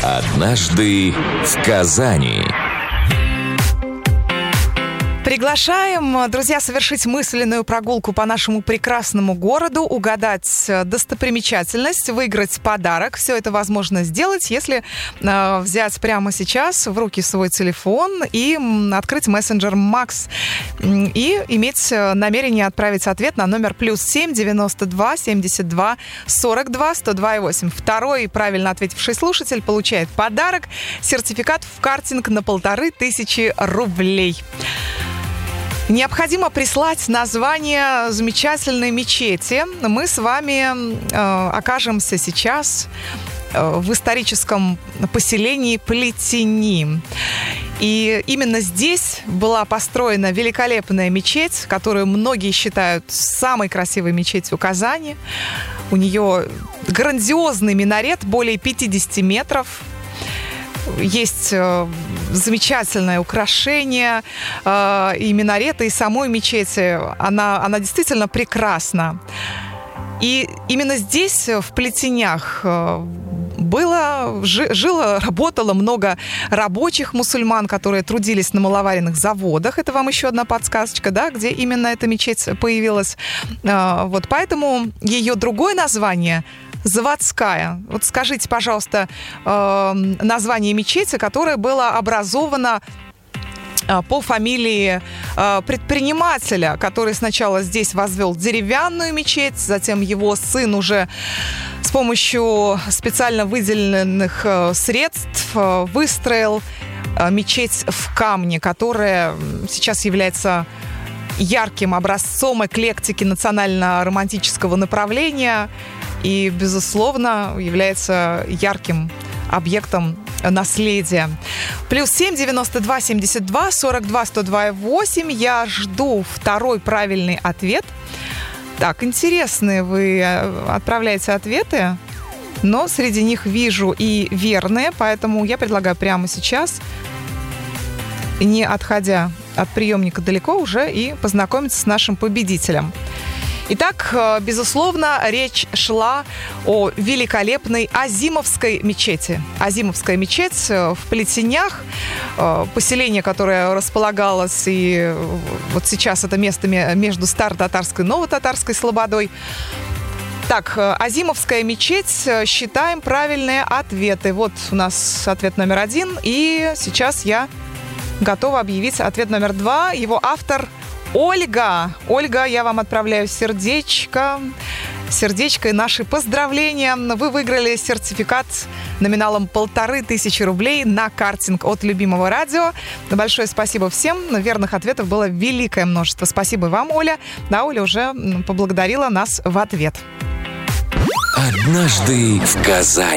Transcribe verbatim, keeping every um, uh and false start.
Однажды в Казани. Приглашаем, друзья, совершить мысленную прогулку по нашему прекрасному городу, угадать достопримечательность, выиграть подарок. Все это возможно сделать, если э, взять прямо сейчас в руки свой телефон и открыть мессенджер Макс и иметь намерение отправить ответ на номер плюс семь девяносто два семьдесят два сорок два сто два и восемь. Второй правильно ответивший слушатель получает подарок — сертификат в картинг на полторы тысячи рублей. Необходимо прислать название замечательной мечети. Мы с вами э, окажемся сейчас э, в историческом поселении Плетени. И именно здесь была построена великолепная мечеть, которую многие считают самой красивой мечетью Казани. У нее грандиозный минарет, более пятьдесят метров. Есть э, замечательное украшение э, и минарета, и самой мечети. Она, она действительно прекрасна. И именно здесь, в Плетенях, э, было, жи, жило, работало много рабочих мусульман, которые трудились на маловаренных заводах. Это вам еще одна подсказочка, да, где именно эта мечеть появилась. Э, вот поэтому ее другое название — Заводская. Вот скажите, пожалуйста, э, название мечети, которое было образовано э, по фамилии э, предпринимателя, который сначала здесь возвел деревянную мечеть, затем его сын уже с помощью специально выделенных э, средств э, выстроил э, мечеть в камне, которая сейчас является ярким образцом эклектики национально-романтического направления и, безусловно, является ярким объектом наследия. Плюс семь девяносто два семьдесят два сорок два сто два и восемь. Я жду второй правильный ответ. Так, интересные вы отправляете ответы, но среди них вижу и верные, поэтому я предлагаю прямо сейчас, не отходя от приемника далеко, уже и познакомиться с нашим победителем. Итак, безусловно, речь шла о великолепной Азимовской мечети. Азимовская мечеть в Плетенях, поселение, которое располагалось, и вот сейчас это место между Старо-Татарской и Ново-Татарской слободой. Так, Азимовская мечеть, считаем правильные ответы. Вот у нас ответ номер один, и сейчас я готова объявить ответ номер два. Его автор — Ольга. Ольга, я вам отправляю сердечко. Сердечко и наши поздравления. Вы выиграли сертификат номиналом полторы тысячи рублей на картинг от любимого радио. Большое спасибо всем. Верных ответов было великое множество. Спасибо вам, Оля. Да, Оля уже поблагодарила нас в ответ. Однажды в Казани.